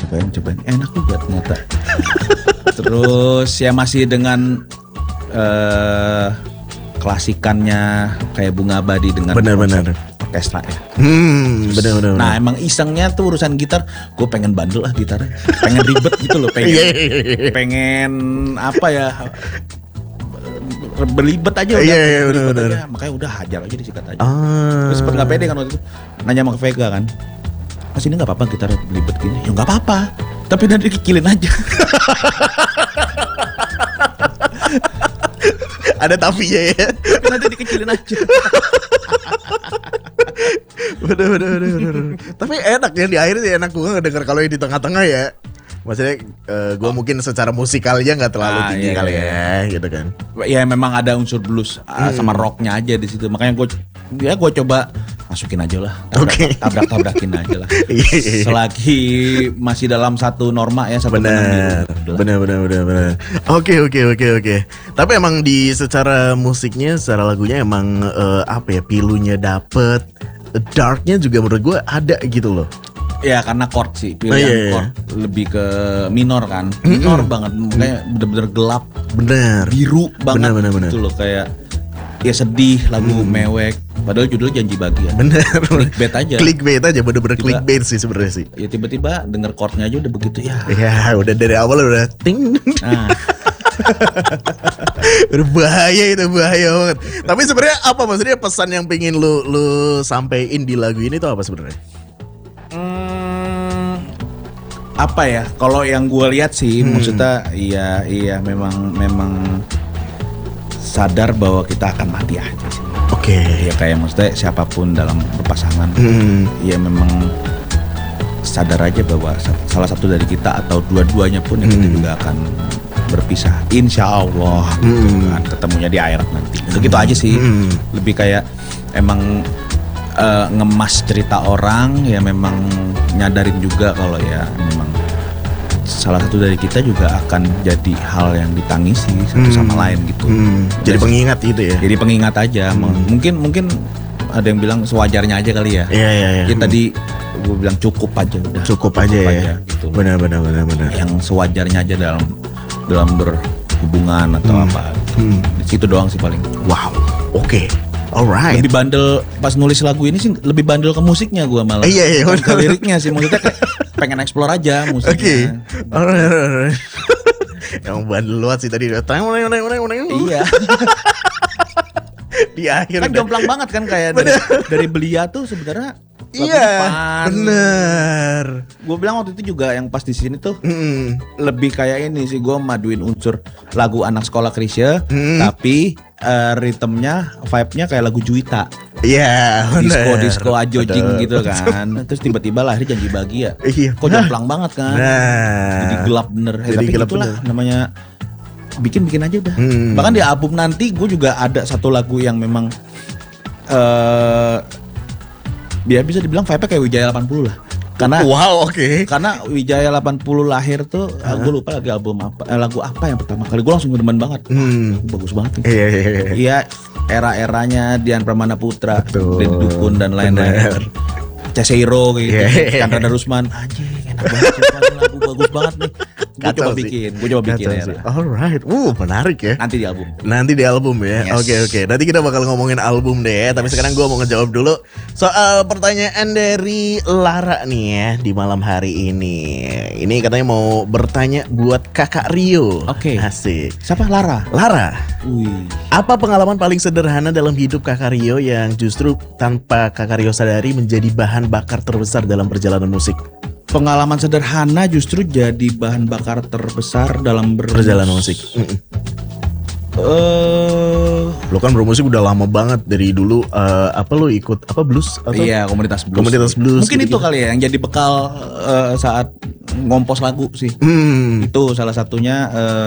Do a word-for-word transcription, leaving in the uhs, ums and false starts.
cobain cobain enak juga ternyata. Terus ya masih dengan uh, klasikannya kayak Bunga Abadi dengan benar-benar orkestra ya. Hmm, benar-benar. Nah emang isengnya tuh urusan gitar, gue pengen bandel lah gitarnya, pengen ribet gitu loh, pengen pengen apa ya, berlibet aja udah. Iya iya benar-benar. Makanya udah hajar aja disikat aja. Ah. Terus sempet nggak pede kan waktu itu, nanya sama Vega kan, Mas ini nggak apa-apa gitar berlibet gini? Ya nggak apa-apa, tapi nanti dikecilin aja. Ada tapinya ya. Tapi nanti dikecilin aja. Bener bener bener bener. Tapi enak ya di akhir sih, enak gue ngedenger kalau yang di tengah-tengah ya. Maksudnya uh, gue oh. mungkin secara musikalnya nggak terlalu ah, tinggi iya, kali iya. ya, gitu kan? Ya memang ada unsur blues hmm. sama rocknya aja di situ. Makanya gue, ya gue coba masukin aja lah. Oke. Okay. Tabrak-tabrakin aja lah. Selagi masih dalam satu norma ya. Satu benar. Benar benar benar benar. Oke oke oke oke. Tapi emang di secara musiknya, secara lagunya emang uh, apa ya, pilunya dapet, darknya juga menurut gue ada gitu loh. Ya karena chord sih, pilihan oh, iya, iya. chord lebih ke minor kan, minor mm-hmm. banget, makanya bener-bener gelap, bener, biru banget, bener, bener, bener. gitu loh, kayak ya sedih, lagu mm. mewek, padahal judulnya Janji Bahagia. Bener, clickbait aja, clickbait aja, bener-bener clickbait sih sebenarnya sih. Ya tiba-tiba denger chordnya aja udah begitu ya. Ya udah dari awal udah ting. Nah. Berbahaya itu, bahaya banget. Tapi sebenarnya apa maksudnya pesan yang pengen lu lu sampein di lagu ini tuh apa sebenarnya? Hmm, apa ya? Kalau yang gue lihat sih, hmm. maksudnya iya iya memang memang sadar bahwa kita akan mati aja sih. Oke. Okay. Ya kayak maksudnya siapapun dalam berpasangan, hmm. ya memang sadar aja bahwa salah satu dari kita atau dua-duanya pun yang hmm. kita juga akan berpisah. Insya Allah, hmm. gitu kan, ketemunya di akhirat nanti. Hmm. Gitu aja sih. Hmm. Lebih kayak emang Uh, ngemas cerita orang, ya memang nyadarin juga kalau ya memang salah satu dari kita juga akan jadi hal yang ditangisi satu hmm. sama lain gitu. Hmm. Jadi pengingat gitu ya. Jadi pengingat aja. Hmm. Mungkin mungkin ada yang bilang sewajarnya aja kali ya. Iya iya iya. Ya tadi gue bilang cukup aja udah. Cukup, cukup aja, aja ya. Gitu. Benar benar benar benar. Yang sewajarnya aja dalam dalam berhubungan atau hmm. apa. Hmm. Di situ doang sih paling. Wow. Oke. Okay. Alright. Lebih bandel pas nulis lagu ini sih, lebih bandel ke musiknya gue malah. Iya iya. Ke liriknya sih, maksudnya kayak pengen explore aja musiknya. Oke. Okay. Alright, alright. Yang bandel luat sih tadi. Iya. Di akhir kan jomplang banget kan kayak dari, dari Belia tuh sebenarnya. Iya, bener. Gue bilang waktu itu juga yang pas di sini tuh mm. lebih kayak ini sih, gue maduin unsur lagu anak sekolah Krisya, mm. tapi uh, ritmenya, vibe-nya kayak lagu Juwita. Iya, yeah, disco disco ajojing gitu kan. Terus tiba-tiba lahir Janji Bahagia. Iya. Kok jomplang banget kan? Nah. Jadi gelap bener. Jadi tapi gelap itulah bener. Namanya bikin-bikin aja udah. Hmm. Bahkan di album nanti gue juga ada satu lagu yang memang uh, biar bisa dibilang vibe-nya kayak Wijaya delapan puluh lah. Karena wow, oke. Okay. Karena Wijaya delapan puluh lahir tuh, uh. gue lupa lagi album apa, eh, lagu apa yang pertama kali gue langsung demen banget. Hmm. Bagus banget nih. Iya, iya, iya. Iya, era-eranya Dian Pramana Putra, Deddy Dukun dan lain-lain. Cesero gitu, yeah. Chandra Darusman. Anjing, enak banget lagu, bagus banget nih. Gue coba sih. bikin, gue coba bikin ya. Alright, uh menarik ya. Nanti di album. Nanti di album ya. Oke yes. oke. Okay, okay. Nanti kita bakal ngomongin album deh. Tapi yes. sekarang gue mau ngejawab dulu soal pertanyaan dari Lara nih ya di malam hari ini. Ini katanya mau bertanya buat Kakak Rio. Oke. Okay. Asik. Siapa Lara? Lara. Wih. Apa pengalaman paling sederhana dalam hidup Kakak Rio yang justru tanpa Kakak Rio sadari menjadi bahan bakar terbesar dalam perjalanan musik? Pengalaman sederhana justru jadi bahan bakar terbesar dalam ber- perjalanan musik. Uh, lo kan bermusik udah lama banget dari dulu. Uh, apa lo ikut apa blues? Atau? Iya, komunitas blues. Komunitas blues. Mungkin gitu-gitu. itu kali ya yang jadi bekal uh, saat ngompos lagu sih. Hmm. Itu salah satunya. Uh,